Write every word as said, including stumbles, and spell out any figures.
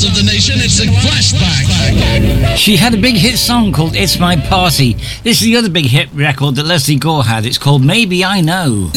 of the nation, it's a flashback. She had a big hit song called It's My Party. This is the other big hit record that Leslie Gore had. It's called Maybe I Know.